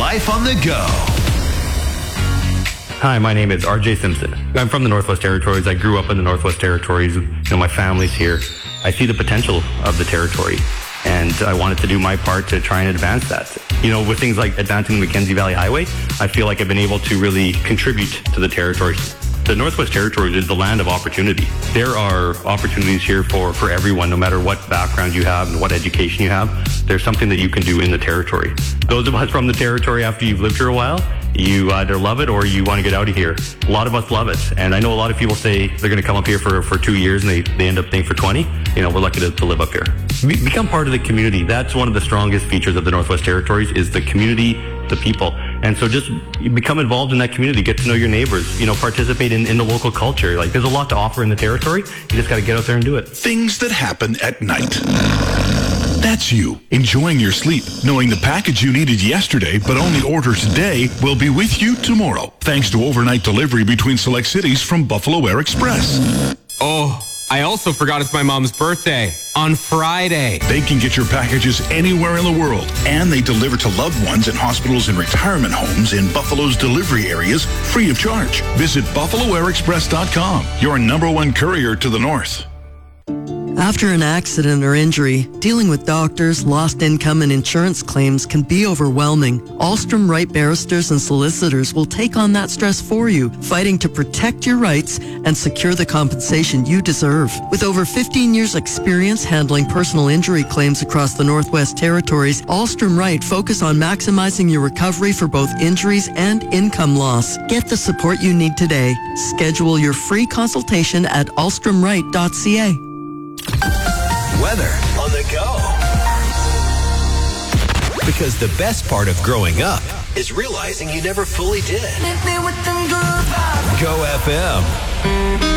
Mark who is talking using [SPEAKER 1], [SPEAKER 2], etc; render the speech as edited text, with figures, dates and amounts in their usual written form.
[SPEAKER 1] Life on the Go.
[SPEAKER 2] Hi, my name is RJ Simpson. I'm from the Northwest Territories. I grew up in the Northwest Territories. My family's here. I see the potential of the territory, and I wanted to do my part to try and advance that. With things like advancing the Mackenzie Valley Highway, I feel like I've been able to really contribute to the territory. The Northwest Territories is the land of opportunity. There are opportunities here for everyone, no matter what background you have and what education you have. There's something that you can do in the territory. Those of us from the territory, after you've lived here a while, you either love it or you want to get out of here. A lot of us love it. And I know a lot of people say they're going to come up here for 2 years and they end up staying for 20. We're lucky to live up here. Become part of the community. That's one of the strongest features of the Northwest Territories is the community, the people. And so just become involved in that community, get to know your neighbors, participate in the local culture. There's a lot to offer in the territory. You just got to get out there and do it.
[SPEAKER 3] Things that happen at night. That's you, enjoying your sleep, knowing the package you needed yesterday but only order today will be with you tomorrow, thanks to overnight delivery between select cities from Buffalo Air Express.
[SPEAKER 4] Oh, I also forgot it's my mom's birthday on Friday.
[SPEAKER 3] They can get your packages anywhere in the world, and they deliver to loved ones in hospitals and retirement homes in Buffalo's delivery areas free of charge. Visit BuffaloAirExpress.com, your #1 courier to the north.
[SPEAKER 5] After an accident or injury, dealing with doctors, lost income, and insurance claims can be overwhelming. Alstrom Wright Barristers and Solicitors will take on that stress for you, fighting to protect your rights and secure the compensation you deserve. With over 15 years' experience handling personal injury claims across the Northwest Territories, Alstrom Wright focus on maximizing your recovery for both injuries and income loss. Get the support you need today. Schedule your free consultation at alstromwright.ca.
[SPEAKER 1] Weather on the go. Because the best part of growing up is realizing you never fully did. Go FM.